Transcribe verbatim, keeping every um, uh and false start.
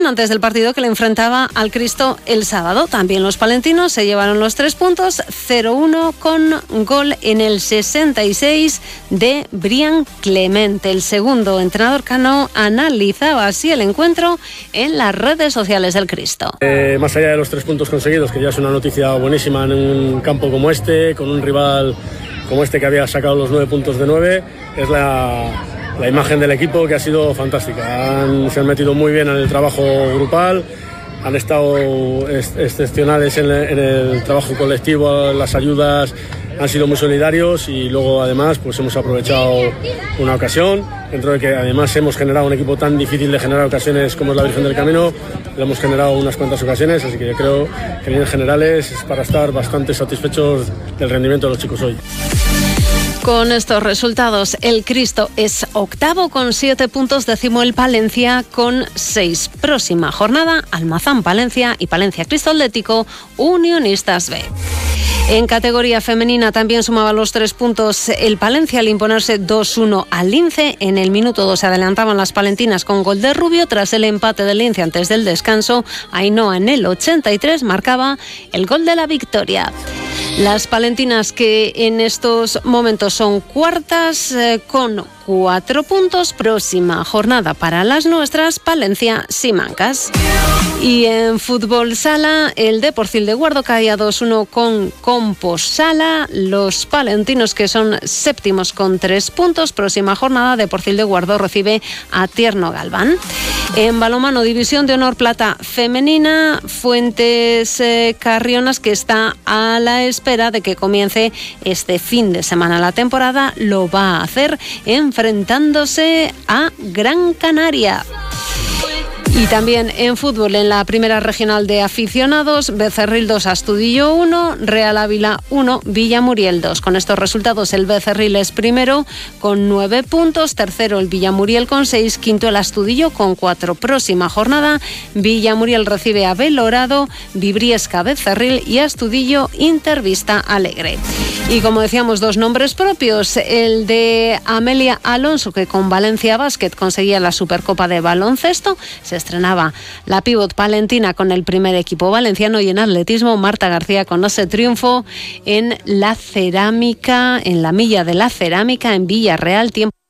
antes del partido que le enfrentaba al Cristo el sábado. También los palentinos se llevaron los tres puntos, cero uno, con gol en el sesenta y seis de Brian Clemente. El segundo entrenador cano analizaba así el encuentro en las redes sociales del Cristo. Eh, más allá de los tres puntos conseguidos, que ya es una noticia buenísima en un campo como este, con un rival como este que había sacado los nueve puntos de nueve, es la... La imagen del equipo, que ha sido fantástica. Han, se han metido muy bien en el trabajo grupal, han estado ex- excepcionales en, en el trabajo colectivo, las ayudas han sido muy solidarios y luego además pues hemos aprovechado una ocasión, dentro de que además hemos generado un equipo tan difícil de generar ocasiones como es la Virgen del Camino, lo hemos generado unas cuantas ocasiones, así que yo creo que en líneas generales es para estar bastante satisfechos del rendimiento de los chicos hoy. Con estos resultados, el Cristo es octavo con siete puntos, décimo el Palencia con seis. Próxima jornada, Almazán Palencia y Palencia Cristo Atlético Unionistas B. En categoría femenina también sumaba los tres puntos el Palencia al imponerse dos uno al Lince. En el minuto dos se adelantaban las palentinas con gol de Rubio. Tras el empate del Lince antes del descanso, Ainhoa en el ochenta y tres marcaba el gol de la victoria. Las palentinas, que en estos momentos son cuartas eh, con cuatro puntos. Próxima jornada para las nuestras, Palencia Simancas. Y en fútbol sala, el Deportivo de Guardo caía dos uno con Compos Sala. Los palentinos, que son séptimos con tres puntos. Próxima jornada, Deportivo de Guardo recibe a Tierno Galván. En balonmano, División de Honor Plata Femenina, Fuentes eh, Carrionas, que está a la espera de que comience este fin de semana la temporada, lo va a hacer enfrentándose a Gran Canaria. Y también en fútbol, en la primera regional de aficionados, Becerril dos, Astudillo uno, Real Ávila uno, Villamuriel dos. Con estos resultados, el Becerril es primero con nueve puntos, tercero el Villamuriel con seis, quinto el Astudillo con cuatro. Próxima jornada, Villamuriel recibe a Belorado, Vibriesca Becerril y Astudillo Intervista Alegre. Y como decíamos, dos nombres propios, el de Amelia Alonso, que con Valencia Basket conseguía la Supercopa de baloncesto. Se estrenaba la pívot palentina con el primer equipo valenciano, y en atletismo, Marta García con ese triunfo en la cerámica, en la milla de la cerámica en Villarreal. Tiempo